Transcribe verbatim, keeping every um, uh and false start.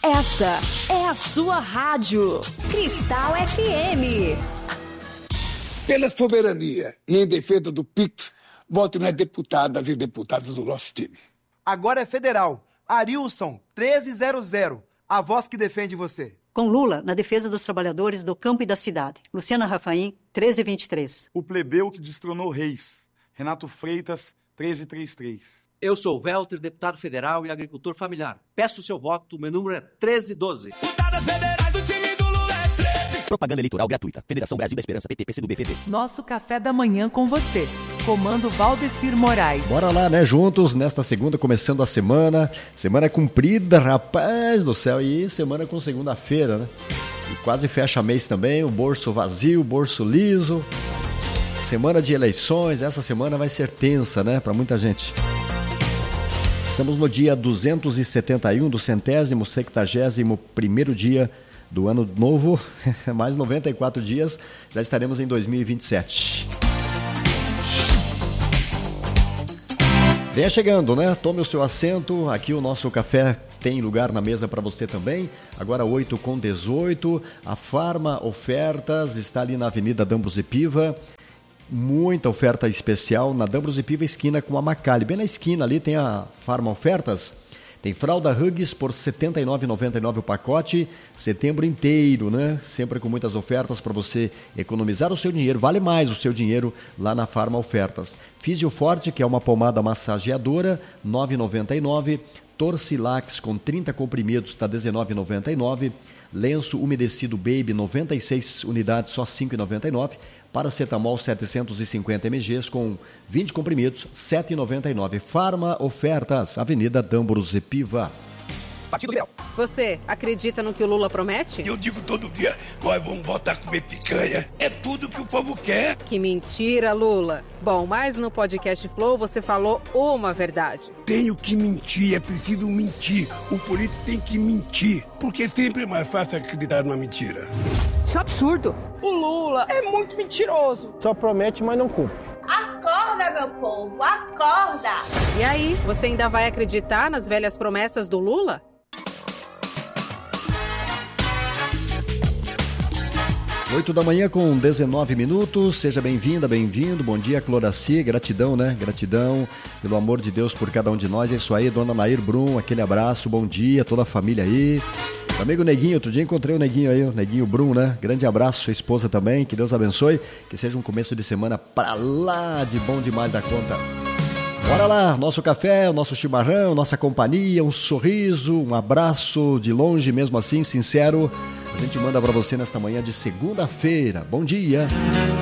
Essa é a sua rádio. Cristal F M. Pela soberania e em defesa do Pix, voto nas deputadas e deputados do nosso time. Agora é federal. Arilson, treze zero zero. A voz que defende você. Com Lula, na defesa dos trabalhadores do campo e da cidade. Luciana Rafaim, treze vinte e três. O plebeu que destronou Reis. Renato Freitas, treze trinta e três. Eu sou o Welter, deputado federal e agricultor familiar. Peço o seu voto, meu número é treze doze. Deputadas federais, o time do Lula é treze. Propaganda eleitoral gratuita. Federação Brasil da Esperança, P T, P C do B, P V. Nosso café da manhã com você. Comando Valdecir Moraes. Bora lá, né? Juntos, nesta segunda, começando a semana. Semana cumprida, rapaz do céu. E semana com segunda-feira, né? E quase fecha mês também, o bolso vazio, o bolso liso. Semana de eleições, essa semana vai ser tensa, né? Pra muita gente. Estamos no dia duzentos e setenta e um do centésimo, septagésimo primeiro dia do ano novo. Mais noventa e quatro dias, já estaremos em dois mil e vinte e sete. Venha chegando, né? Tome o seu assento. Aqui o nosso café tem lugar na mesa para você também. Agora oito com dezoito. A Farma Ofertas está ali na Avenida D'Ambros e Piva. Muita oferta especial na D'Ambros e Piva, esquina com a Macali. Bem na esquina ali tem a Farma Ofertas. Tem fralda Huggies por setenta e nove reais e noventa e nove centavos o pacote, setembro inteiro, né? Sempre com muitas ofertas para você economizar o seu dinheiro. Vale mais o seu dinheiro lá na Farma Ofertas. Fisioforte, que é uma pomada massageadora, nove reais e noventa e nove centavos. Torcilax com trinta comprimidos está dezenove reais e noventa e nove centavos. Lenço umedecido Baby, noventa e seis unidades, só cinco reais e noventa e nove centavos. Paracetamol setecentos e cinquenta mililitros com vinte comprimidos, sete reais e noventa e nove centavos. Farma Ofertas, Avenida D'Ambros e Piva. Partido Liberal. Você acredita no que o Lula promete? Eu digo todo dia, nós vamos voltar a comer picanha. É tudo que o povo quer. Que mentira, Lula. Bom, mas no podcast Flow você falou uma verdade. Tenho que mentir, é preciso mentir. O político tem que mentir, porque sempre é mais fácil acreditar numa mentira. Isso é absurdo. O Lula é muito mentiroso. Só promete, mas não cumpre. Acorda, meu povo, acorda! E aí, você ainda vai acreditar nas velhas promessas do Lula? oito da manhã com dezenove minutos, seja bem-vinda, bem-vindo, bom dia Cloraci, gratidão, né, gratidão pelo amor de Deus por cada um de nós, é isso aí, dona Nair Brum, aquele abraço, bom dia, toda a família aí, meu amigo Neguinho, outro dia encontrei o Neguinho aí, o Neguinho Brum, né, grande abraço, sua esposa também, que Deus abençoe, que seja um começo de semana pra lá de bom demais da conta. Bora lá, nosso café, o nosso chimarrão, nossa companhia, um sorriso, um abraço de longe, mesmo assim, sincero. A gente manda pra você nesta manhã de segunda-feira. Bom dia!